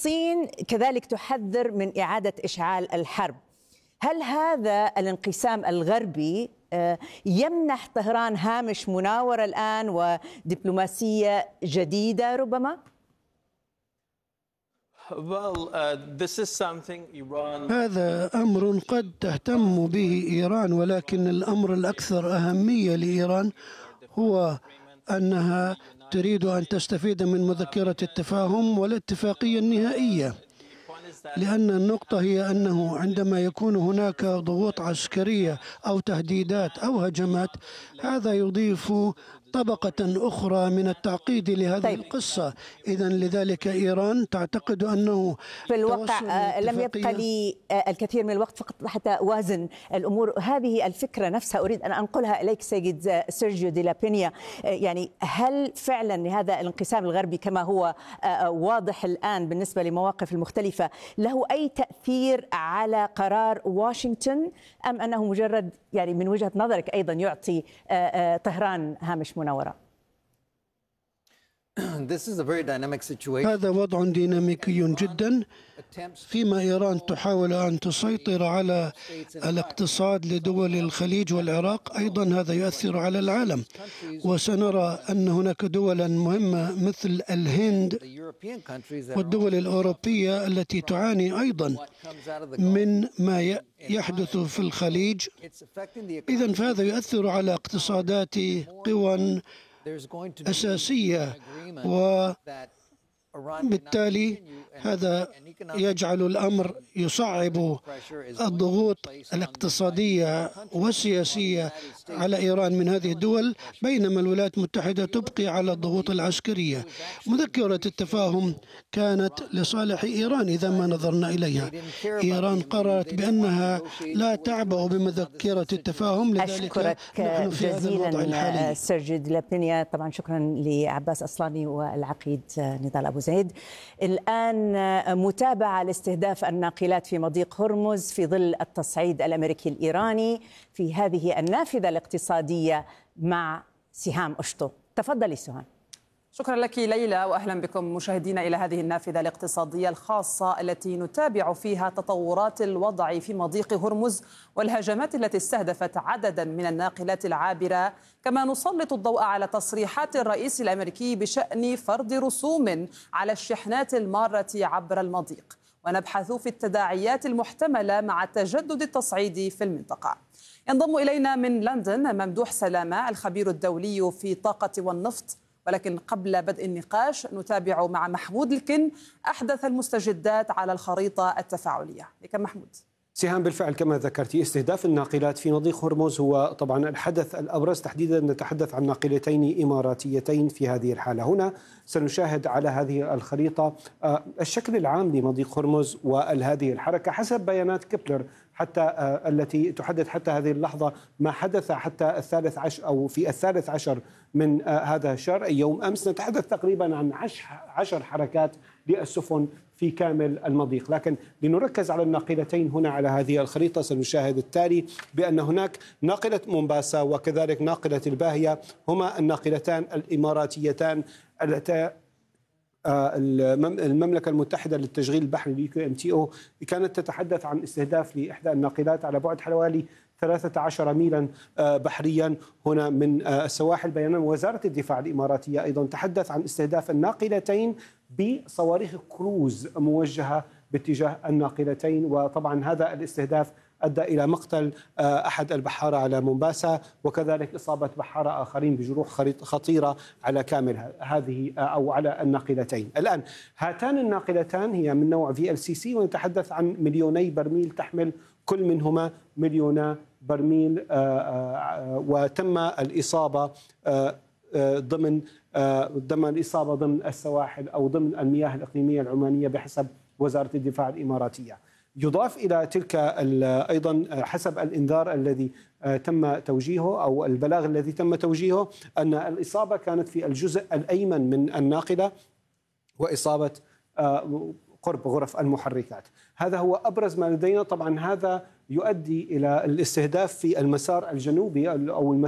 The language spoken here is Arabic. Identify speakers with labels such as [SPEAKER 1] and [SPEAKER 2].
[SPEAKER 1] الصين كذلك تحذر من إعادة إشعال الحرب. هل هذا الانقسام الغربي يمنح طهران هامش مناورة الآن ودبلوماسية جديدة ربما؟
[SPEAKER 2] هذا أمر قد تهتم به إيران، ولكن الأمر الأكثر أهمية لإيران هو أنها تريد أن تستفيد من مذكرة التفاهم والاتفاقية النهائية، لأن النقطة هي أنه عندما يكون هناك ضغوط عسكرية أو تهديدات أو هجمات، هذا يضيف طبقة أخرى من التعقيد لهذه القصة. إذن لذلك إيران تعتقد أنه
[SPEAKER 1] في الواقع لم يبقى لي الكثير من الوقت فقط حتى أوازن الأمور. هذه الفكرة نفسها أريد أن أنقلها إليك سيد سيرجيو دي لا بينيا. يعني هل فعلا هذا الانقسام الغربي كما هو واضح الآن بالنسبة لمواقف المختلفة له أي تأثير على قرار واشنطن، أم أنه مجرد يعني من وجهة نظرك أيضا يعطي طهران هامش مناورة؟
[SPEAKER 2] هذا وضع ديناميكي جدا، فيما إيران تحاول أن تسيطر على الاقتصاد لدول الخليج والعراق، أيضا هذا يؤثر على العالم. وسنرى أن هناك دولا مهمة مثل الهند والدول الأوروبية التي تعاني أيضا من ما يحدث في الخليج. إذن فهذا يؤثر على اقتصادات قوى أساسية، وبالتالي هذا يجعل الأمر يصعب الضغوط الاقتصادية والسياسية على إيران من هذه الدول، بينما الولايات المتحدة تبقي على الضغوط العسكرية. مذكرة التفاهم كانت لصالح إيران إذا ما نظرنا إليها. إيران قررت بأنها لا تعبأ بمذكرة التفاهم، لذلك نحن في هذا الوضع الحالي.
[SPEAKER 1] سيرجيو دي لا بينيا، طبعا شكرا لعباس أصلاني والعقيد نضال أبو زيد. الآن متابعة لاستهداف الناقلات في مضيق هرمز في ظل التصعيد الأمريكي الإيراني في هذه النافذة الاقتصادية مع سهام أشطو. تفضلي سهام.
[SPEAKER 3] شكرا لك ليلى، وأهلا بكم مشاهدينا إلى هذه النافذة الاقتصادية الخاصة التي نتابع فيها تطورات الوضع في مضيق هرمز والهجمات التي استهدفت عددا من الناقلات العابرة، كما نسلط الضوء على تصريحات الرئيس الأمريكي بشأن فرض رسوم على الشحنات المارة عبر المضيق، ونبحث في التداعيات المحتملة مع تجدد التصعيد في المنطقة. ينضم إلينا من لندن ممدوح سلامة الخبير الدولي في الطاقة والنفط، ولكن قبل بدء النقاش نتابع مع محمود الكن أحدث المستجدات على الخريطة التفاعلية. لك محمود.
[SPEAKER 4] سهام، بالفعل كما ذكرتي استهداف الناقلات في مضيق هرمز هو طبعا الحدث الأبرز، تحديدا نتحدث عن ناقلتين إماراتيتين في هذه الحالة. هنا سنشاهد على هذه الخريطة الشكل العام لمضيق هرمز وهذه الحركة حسب بيانات كبلر حتى التي تحدد حتى هذه اللحظة ما حدث حتى الثالث عشر أو في الثالث عشر من هذا الشهر أي يوم أمس. نتحدث تقريبا عن 10 حركات للسفن في كامل المضيق، لكن لنركز على الناقلتين هنا على هذه الخريطة سنشاهد التالي بأن هناك ناقلة مومباسا وكذلك ناقلة الباهية هما الناقلتان الإماراتيتان التي المملكة المتحدة للتشغيل البحري (UKMTO) كانت تتحدث عن استهداف لإحدى الناقلات على بعد حوالي 13 ميلا بحريا هنا من السواحل. بينما وزارة الدفاع الإماراتية أيضا تحدث عن استهداف الناقلتين بصواريخ كروز موجهة باتجاه الناقلتين، وطبعا هذا الاستهداف أدى إلى مقتل أحد البحارة على مومباسا وكذلك إصابة بحارة آخرين بجروح خطيرة على كامل هذه أو على الناقلتين. الآن هاتان الناقلتان هي من نوع VLCC، ونتحدث عن 2 برميل تحمل كل منهما 2 برميل، وتم الإصابة ضمن السواحل أو ضمن المياه الإقليمية العمانية بحسب وزارة الدفاع الإماراتية. يضاف إلى تلك أيضا حسب الإنذار الذي تم توجيهه أو البلاغ الذي تم توجيهه أن الإصابة كانت في الجزء الأيمن من الناقلة وإصابة قرب غرف المحركات. هذا هو أبرز ما لدينا. طبعا هذا يؤدي إلى الاستهداف في المسار الجنوبي أو